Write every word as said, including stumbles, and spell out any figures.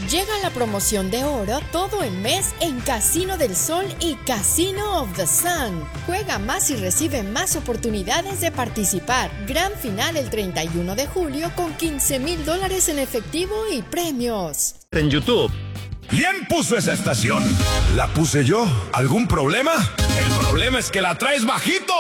Llega la promoción de oro todo el mes en Casino del Sol y Casino of the Sun. Juega más y recibe más oportunidades de participar. Gran final el treinta y uno de julio con quince mil dólares en efectivo y premios. En YouTube. ¿Quién puso esa estación? ¿La puse yo? ¿Algún problema? El problema es que la traes bajito.